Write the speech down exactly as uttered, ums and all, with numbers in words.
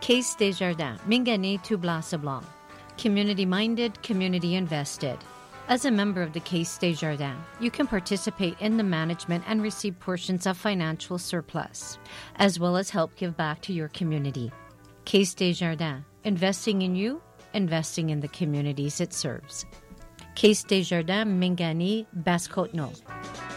Caisse Desjardins, Mingané to Blas-Blanc. Community-minded, community-invested. As a member of the Caisse Desjardins, you can participate in the management and receive portions of financial surplus, as well as help give back to your community. Caisse Desjardins, investing in you, investing in the communities it serves. Caisse Desjardins, Mingané, Basse-Côte-Nord.